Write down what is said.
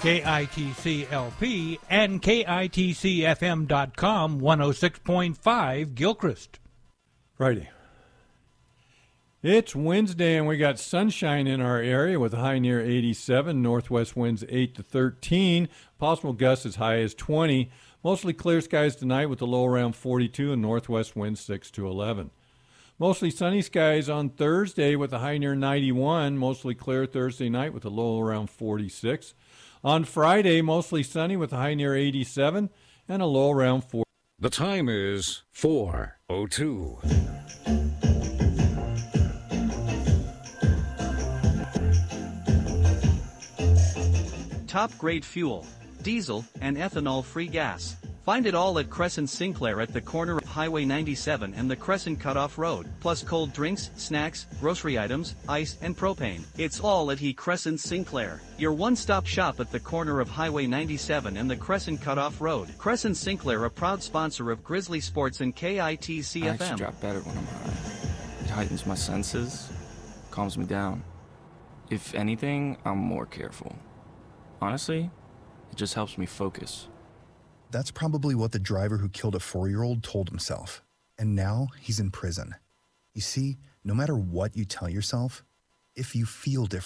KITC-LP and KITCFM.com 106.5 Gilchrist. Friday. It's Wednesday, and we got sunshine in our area with a high near 87, northwest winds 8 to 13, possible gusts as high as 20. Mostly clear skies tonight with a low around 42 and northwest winds 6 to 11. Mostly sunny skies on Thursday with a high near 91, mostly clear Thursday night with a low around 46. On Friday, mostly sunny with a high near 87 and a low around 40. The time is 4:02. Top-grade fuel, diesel, and ethanol-free gas. Find it all at Crescent Sinclair at the corner of Highway 97 and the Crescent Cutoff Road, plus cold drinks, snacks, grocery items, ice, and propane. It's all at Crescent Sinclair, your one-stop shop at the corner of Highway 97 and the Crescent Cutoff Road. Crescent Sinclair, a proud sponsor of Grizzly Sports and KITC-FM. I actually drop better when I'm high. It heightens my senses, calms me down. If anything, I'm more careful. Honestly, it just helps me focus. That's probably what the driver who killed a 4-year-old told himself. And now he's in prison. You see, no matter what you tell yourself, if you feel different,